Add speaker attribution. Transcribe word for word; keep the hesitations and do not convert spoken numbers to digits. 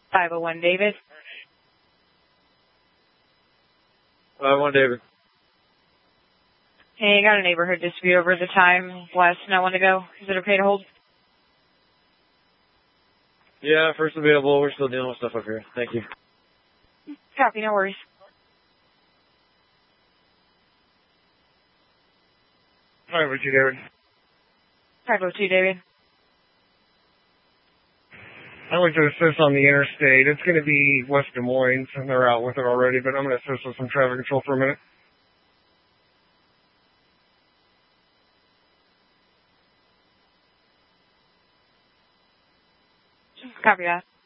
Speaker 1: five oh one David.
Speaker 2: five oh one David.
Speaker 1: Hey, got a neighborhood dispute over the time west and I want to go. Is it okay to hold?
Speaker 2: Yeah, first available. We're still dealing with stuff up here. Thank you.
Speaker 1: Copy, no worries.
Speaker 2: five oh two David.
Speaker 1: five oh two David.
Speaker 3: I went to assist on the interstate. It's going to be West Des Moines, and they're out with it already, but I'm going to assist with some traffic control for a minute.
Speaker 1: Copy that.